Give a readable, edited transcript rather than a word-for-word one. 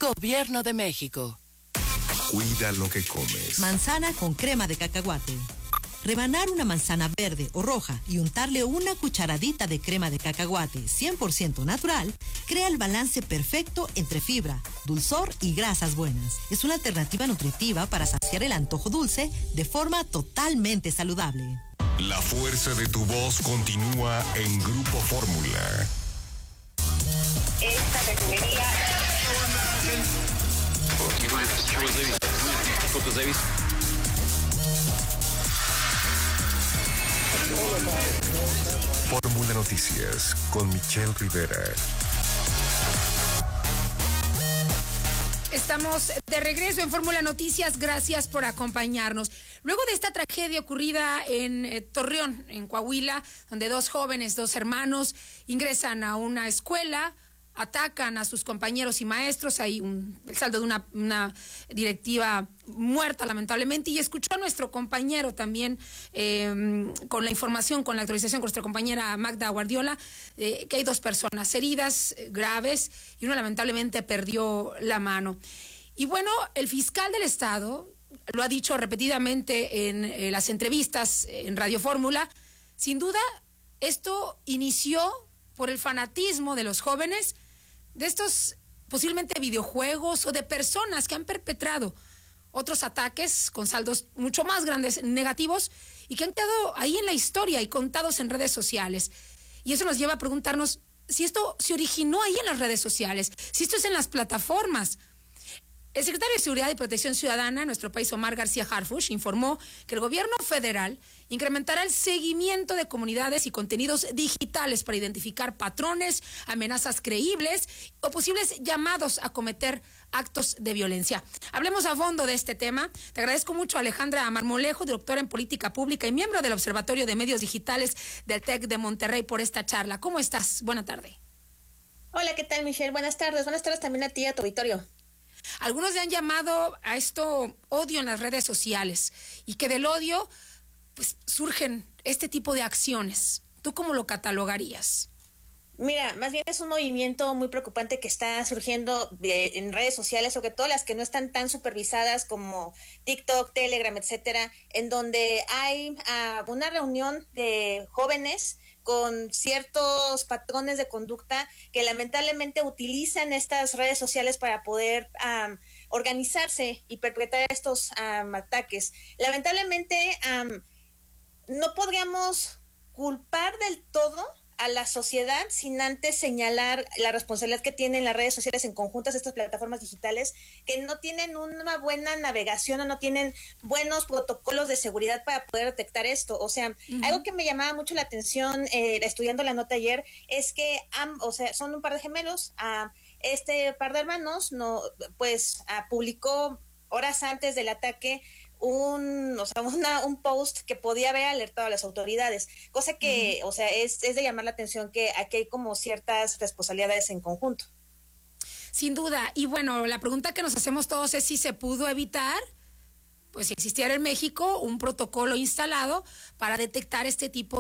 Gobierno de México. Cuida lo que comes. Manzana con crema de cacahuate. Rebanar una manzana verde o roja y untarle una cucharadita de crema de cacahuate 100% natural crea el balance perfecto entre fibra, dulzor y grasas buenas. Es una alternativa nutritiva para saciar el antojo dulce de forma totalmente saludable. La fuerza de tu voz continúa en Grupo Fórmula. Esta refinería. Fórmula Noticias con Michelle Rivera. Estamos de regreso en Fórmula Noticias, gracias por acompañarnos. Luego de esta tragedia ocurrida en Torreón, en Coahuila, donde dos jóvenes, dos hermanos, ingresan a una escuela, atacan a sus compañeros y maestros, hay el saldo de una directiva muerta lamentablemente, y escuchó a nuestro compañero también con la información, con la actualización con nuestra compañera Magda Guardiola, que hay dos personas heridas graves y uno lamentablemente perdió la mano. Y bueno, el fiscal del Estado lo ha dicho repetidamente en las entrevistas en Radio Fórmula, sin duda esto inició por el fanatismo de los jóvenes, de estos posiblemente videojuegos o de personas que han perpetrado otros ataques con saldos mucho más grandes, negativos, y que han quedado ahí en la historia y contados en redes sociales. Y eso nos lleva a preguntarnos si esto se originó ahí en las redes sociales, si esto es en las plataformas. El secretario de Seguridad y Protección Ciudadana en nuestro país, Omar García Harfuch, informó que el gobierno federal incrementará el seguimiento de comunidades y contenidos digitales para identificar patrones, amenazas creíbles o posibles llamados a cometer actos de violencia. Hablemos a fondo de este tema. Te agradezco mucho a Alejandra Marmolejo, doctora en Política Pública y miembro del Observatorio de Medios Digitales del TEC de Monterrey, por esta charla. ¿Cómo estás? Buena tarde. Hola, ¿qué tal, Michelle? Buenas tardes. Buenas tardes también a ti y a tu auditorio. Algunos le han llamado a esto odio en las redes sociales y que del odio pues surgen este tipo de acciones. ¿Tú cómo lo catalogarías? Mira, más bien es un movimiento muy preocupante que está surgiendo en redes sociales, sobre todo las que no están tan supervisadas como TikTok, Telegram, etcétera, en donde hay una reunión de jóvenes con ciertos patrones de conducta que lamentablemente utilizan estas redes sociales para poder organizarse y perpetrar estos ataques. Lamentablemente no podríamos culpar del todo a la sociedad sin antes señalar la responsabilidad que tienen las redes sociales en conjuntas, estas plataformas digitales, que no tienen una buena navegación o no tienen buenos protocolos de seguridad para poder detectar esto. O sea, algo que me llamaba mucho la atención estudiando la nota ayer es que son un par de gemelos, este par de hermanos publicó horas antes del ataque un post que podía haber alertado a las autoridades, cosa que, es de llamar la atención que aquí hay como ciertas responsabilidades en conjunto. Sin duda, y bueno, la pregunta que nos hacemos todos es si se pudo evitar, pues si existiera en México un protocolo instalado para detectar este tipo